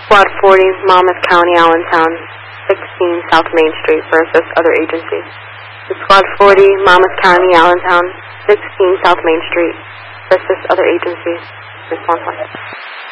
Squad 40, Monmouth County, Allentown, 16 South Main Street versus other agencies. Squad 40, Monmouth County, Allentown, 16 South Main Street versus other agencies. Response line.